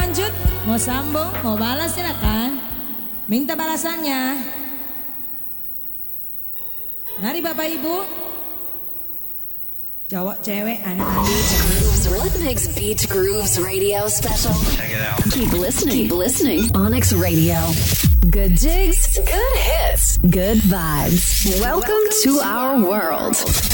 lanjut, mau sambung, mau balas silakan. Minta balasannya. Mari Bapak Ibu. Cowok, cewek, anak-anak. Grooves, what makes Beach Grooves Radio special? Check it out. Keep listening. Keep listening. Onyx Radio. Good jigs, good hits, good vibes. Welcome to our world.